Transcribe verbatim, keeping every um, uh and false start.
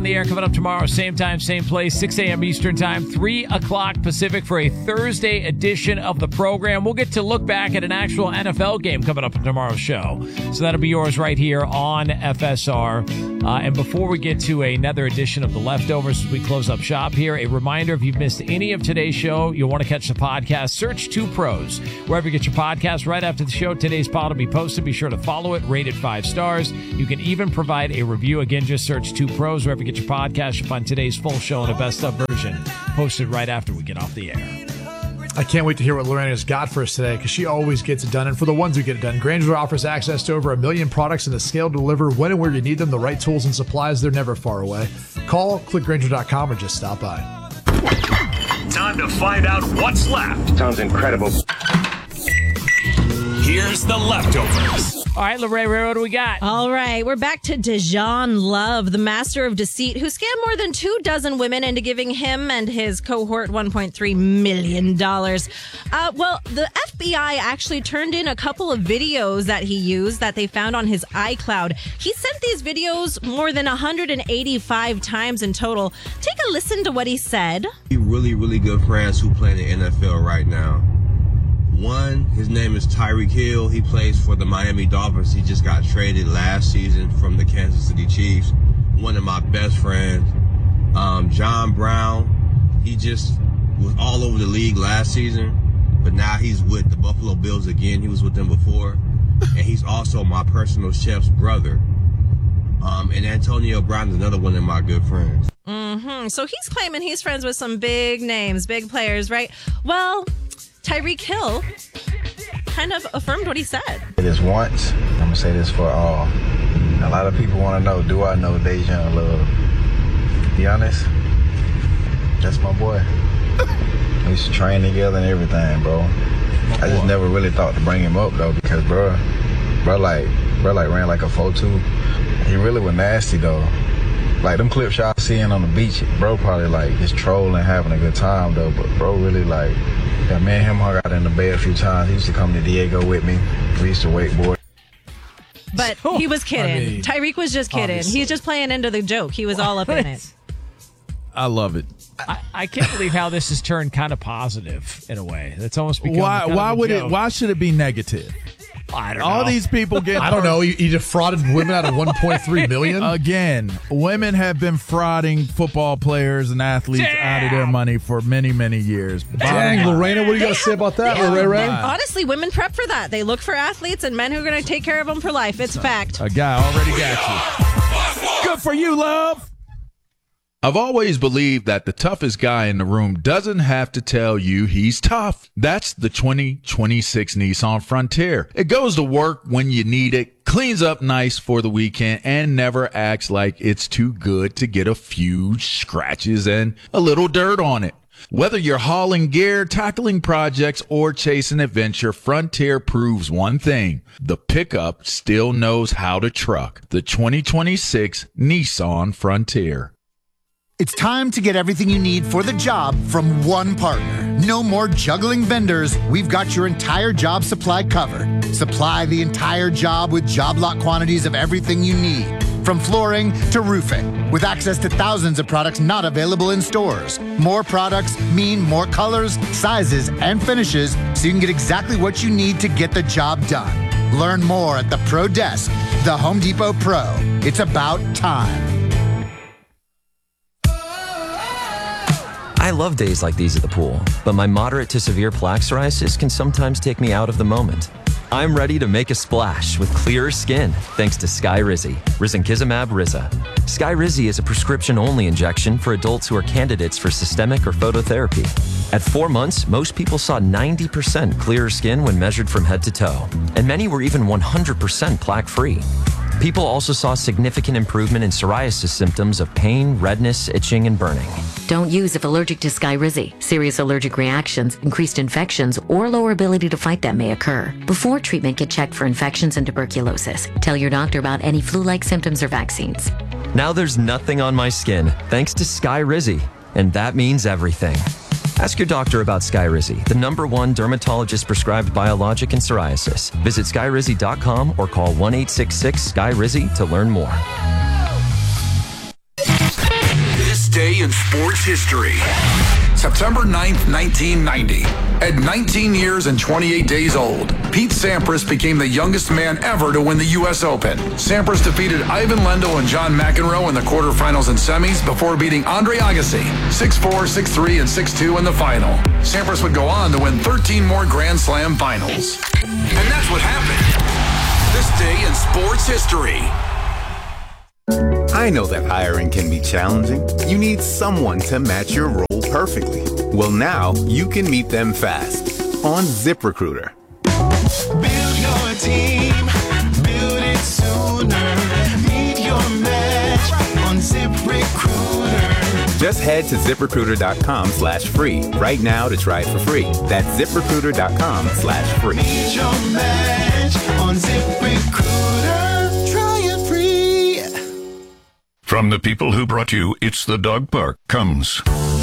The air coming up tomorrow, same time, same place, six a.m. Eastern time, three o'clock Pacific for a Thursday edition of the program. We'll get to look back at an actual N F L game coming up in tomorrow's show. So that'll be yours right here on F S R. Uh, and before we get to another edition of The Leftovers as we close up shop here, a reminder, if you've missed any of today's show, you'll want to catch the podcast, search Two Pros. Wherever you get your podcast, right after the show, today's pod will be posted. Be sure to follow it, rate it five stars. You can even provide a review. Again, just search Two Pros. Wherever you get your podcast, you'll find today's full show in a best of version posted right after we get off the air. I can't wait to hear what Lorena's got for us today, because she always gets it done. And for the ones who get it done, Grainger offers access to over a million products and the scale to deliver when and where you need them, the right tools and supplies. They're never far away. Call, click Grainger dot com, or just stop by. Time to find out what's left. Sounds incredible. Here's The Leftovers. All right, Lorraine, what do we got? All right, we're back to Dejan Love, the master of deceit, who scammed more than two dozen women into giving him and his cohort one point three million dollars. Uh, well, the F B I actually turned in a couple of videos that he used that they found on his iCloud. He sent these videos more than one hundred eighty-five times in total. Take a listen to what he said. Really, really good friends who play in the N F L right now. One, his name is Tyreek Hill. He plays for the Miami Dolphins. He just got traded last season from the Kansas City Chiefs. One of my best friends, um, John Brown. He just was all over the league last season, but now he's with the Buffalo Bills again. He was with them before. And he's also my personal chef's brother. Um, and Antonio Brown is another one of my good friends. Mm-hmm. So he's claiming he's friends with some big names, big players, right? Well, Tyreek Hill kind of affirmed what he said. It is once. I'm going to say this for all. A lot of people want to know, do I know Dejan Love? To be honest, that's my boy. We used to train together and everything, bro. I just never really thought to bring him up, though, because, bro, bro, like, bro, like, ran like a four two. He really was nasty, though. Like, them clips y'all seeing on the beach, bro probably, like, just trolling, having a good time, though. But bro really, like, yeah, me and him hung out in the bay a few times. He used to come to Diego with me. We used to wakeboard. But he was kidding. I mean, Tyreek was just kidding. Obviously. He's just playing into the joke. He was all up in it. I love it. I, I can't believe how this has turned kind of positive in a way. That's almost become why. Kind why of would joke. it? Why should it be negative? I don't All know. these people get. I don't know. You, you defrauded women out of one point three million dollars? Again, women have been frauding football players and athletes Damn. out of their money for many, many years. Dang, Lorena, what do you got to say about that, Yeah. Ray Ray? Honestly, women prep for that. They look for athletes and men who are going to take care of them for life. It's fact. A guy already got you. Good for you, love. I've always believed that the toughest guy in the room doesn't have to tell you he's tough. That's the twenty twenty-six Nissan Frontier. It goes to work when you need it, cleans up nice for the weekend, and never acts like it's too good to get a few scratches and a little dirt on it. Whether you're hauling gear, tackling projects, or chasing adventure, Frontier proves one thing. The pickup still knows how to truck. The twenty twenty-six Nissan Frontier. It's time to get everything you need for the job from one partner. No more juggling vendors. We've got your entire job supply covered. Supply the entire job with job lot quantities of everything you need, from flooring to roofing, with access to thousands of products not available in stores. More products mean more colors, sizes, and finishes, so you can get exactly what you need to get the job done. Learn more at the Pro Desk, the Home Depot Pro. It's about time. I love days like these at the pool, but my moderate to severe plaque psoriasis can sometimes take me out of the moment. I'm ready to make a splash with clearer skin thanks to Skyrizi, risankizumab Riza. Skyrizi is a prescription-only injection for adults who are candidates for systemic or phototherapy. At four months, most people saw ninety percent clearer skin when measured from head to toe, and many were even one hundred percent plaque-free. People also saw significant improvement in psoriasis symptoms of pain, redness, itching, and burning. Don't use if allergic to Skyrizi. Serious allergic reactions, increased infections, or lower ability to fight them may occur. Before treatment, get checked for infections and tuberculosis. Tell your doctor about any flu-like symptoms or vaccines. Now there's nothing on my skin thanks to Skyrizi, and that means everything. Ask your doctor about Skyrizi, the number one dermatologist-prescribed biologic in psoriasis. Visit skyrizi dot com or call one eight six six, S K Y R I Z I to learn more. day in sports history. September ninth, nineteen ninety. At nineteen years and twenty-eight days old, Pete Sampras became the youngest man ever to win the U S Open. Sampras defeated Ivan Lendl and John McEnroe in the quarterfinals and semis before beating Andre Agassi six four, six three, and six two in the final. Sampras would go on to win thirteen more Grand Slam finals. And that's what happened. This day in sports history. I know that hiring can be challenging. You need someone to match your role perfectly. Well, now you can meet them fast on ZipRecruiter. Build your team, build it sooner. Meet your match on ZipRecruiter. Just head to ZipRecruiter.com slash free right now to try it for free. That's ZipRecruiter.com slash free. Meet your match on ZipRecruiter. Try it free. From the people who brought you It's the Dog Park comes